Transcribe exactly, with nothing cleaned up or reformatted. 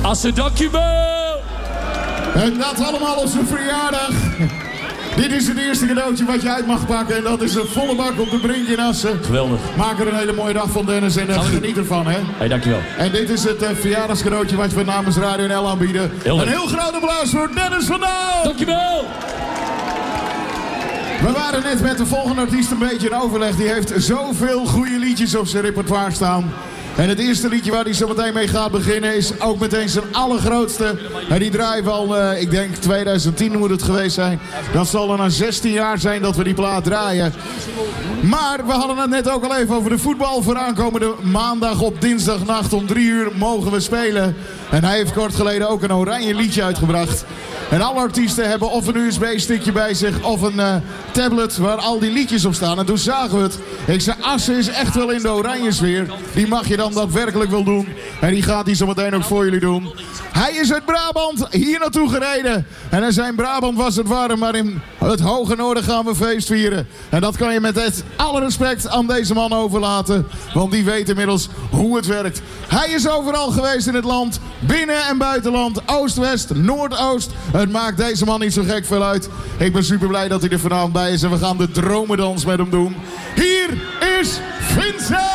Assen, dankjewel! En dat allemaal op zijn verjaardag. Dit is het eerste cadeautje wat je uit mag pakken. En dat is een volle bak op de Brink in Assen. Geweldig. Maak er een hele mooie dag van, Dennis. En uh, geniet ervan, hè. Hey, dankjewel. En dit is het uh, verjaardagscadeautje wat we namens Radio N L aanbieden. Heel een heel groot applaus voor Dennis van Dam. Dankjewel! We waren net met de volgende artiest een beetje in overleg. Die heeft zoveel goede liedjes op zijn repertoire staan. En het eerste liedje waar hij zo meteen mee gaat beginnen is ook meteen zijn allergrootste. En die draaien we al, uh, ik denk twintig tien moet het geweest zijn. Dat zal er na zestien jaar zijn dat we die plaat draaien. Maar we hadden het net ook al even over de voetbal. Voor aankomende maandag op dinsdagnacht om drie uur mogen we spelen. En hij heeft kort geleden ook een oranje liedje uitgebracht. En alle artiesten hebben of een U S B-stickje bij zich of een uh, tablet waar al die liedjes op staan. En toen zagen we het. Ik zei, Assen is echt wel in de oranje sfeer. Die mag je dan daadwerkelijk wel doen. En die gaat hij zo meteen ook voor jullie doen. Hij is uit Brabant hier naartoe gereden. En in zijn Brabant was het warm, maar in het hoge noorden gaan we feest vieren. En dat kan je met het alle respect aan deze man overlaten. Want die weet inmiddels hoe het werkt. Hij is overal geweest in het land. Binnen- en buitenland. Oost, West, Noordoost. Het maakt deze man niet zo gek veel uit. Ik ben super blij dat hij er vanavond bij is. En we gaan de dromendans met hem doen. Hier is Vincent!